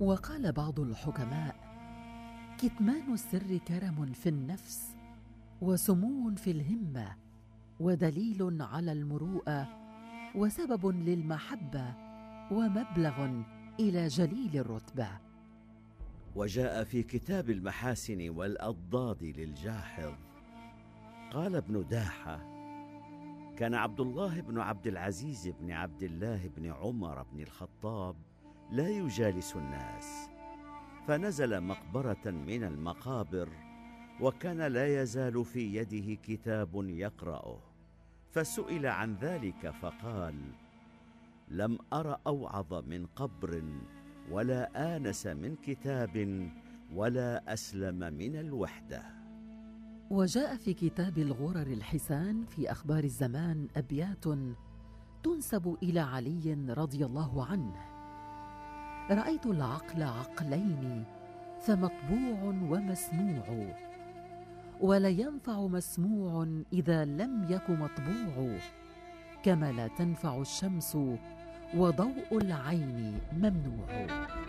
وقال بعض الحكماء: كتمان السر كرم في النفس، وسمو في الهمة، ودليل على المروءة، وسبب للمحبة، ومبلغ إلى جليل الرتبة. وجاء في كتاب المحاسن والأضداد للجاحظ قال ابن داحة: كان عبد الله بن عبد العزيز بن عبد الله بن عمر بن الخطاب لا يجالس الناس، فنزل مقبرة من المقابر، وكان لا يزال في يده كتاب يقرأه، فسئل عن ذلك فقال: لم أر أوعظ من قبر، ولا آنس من كتاب، ولا أسلم من الوحدة. وجاء في كتاب الغرر الحسان في أخبار الزمان أبيات تنسب إلى علي رضي الله عنه: رأيت العقل عقلين، فمطبوع ومسموع، ولا ينفع مسموع إذا لم يك مطبوع، كما لا تنفع الشمس وضوء العين ممنوع.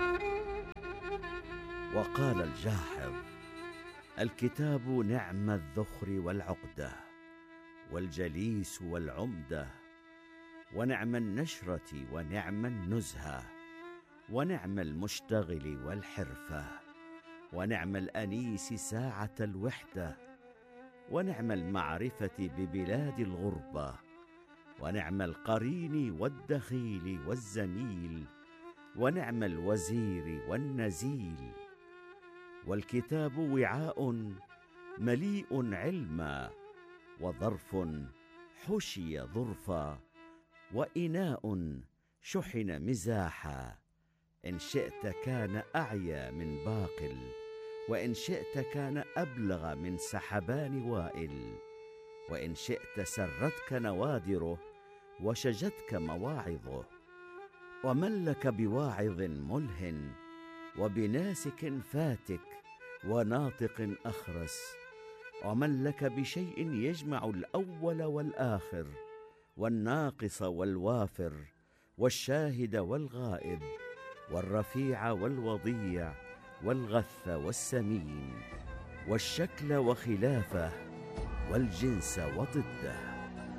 وقال الجاحظ: الكتاب نعم الذخر والعقدة، والجليس والعمدة، ونعم النشرة ونعم النزهة، ونعم المشتغل والحرفة، ونعم الأنيس ساعة الوحدة، ونعم المعرفة ببلاد الغربة، ونعم القرين والدخيل والزميل، ونعم الوزير والنزيل. والكتاب وعاء مليء علما، وظرف حشي ظرفا، وإناء شحن مزاحا. إن شئت كان أعيا من باقل، وإن شئت كان أبلغ من سحبان وائل، وإن شئت سرتك نوادره، وشجتك مواعظه. ومن لك بواعظ ملهٍ، وبناسك فاتك، وناطق أخرس. ومن لك بشيء يجمع الأول والآخر، والناقص والوافر، والشاهد والغائب، والرفيع والوضيع، والغث والسمين، والشكل وخلافه، والجنس وضده.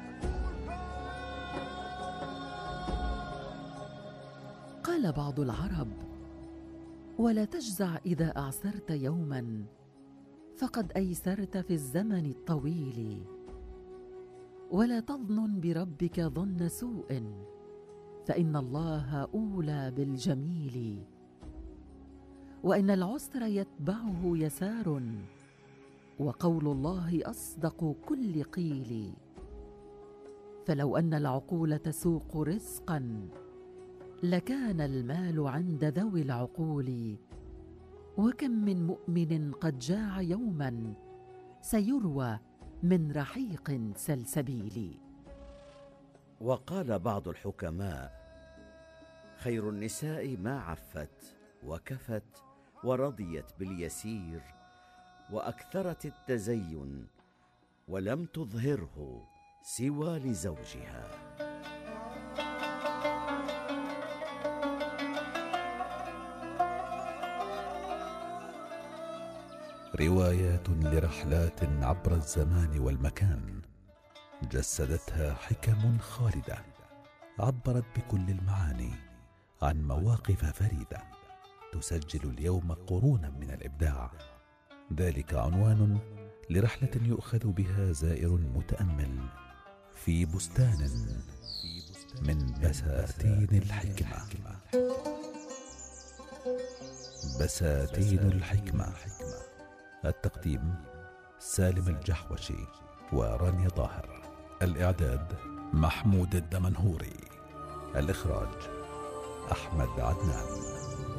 قال بعض العرب: ولا تجزع إذا أعسرت يوما، فقد أيسرت في الزمن الطويل. ولا تظن بربك ظن سوء، فإن الله أولى بالجميل. وإن العسر يتبعه يسار، وقول الله أصدق كل قيل. فلو أن العقول تسوق رزقا، لكان المال عند ذوي العقول. وكم من مؤمن قد جاع يوما، سيروى من رحيق سلسبيل. وقال بعض الحكماء: خير النساء ما عفت وكفت، ورضيت باليسير، وأكثرت التزين، ولم تظهره سوى لزوجها. روايات لرحلات عبر الزمان والمكان، جسدتها حكم خالدة، عبرت بكل المعاني عن مواقف فريدة، تسجل اليوم قرونا من الإبداع. ذلك عنوان لرحلة يؤخذ بها زائر متأمل في بستان من بساتين الحكمة. بساتين الحكمة. التقديم: سالم الجحوشي ورانيا طاهر. الإعداد: محمود الدمنهوري. الإخراج: أحمد عدنان.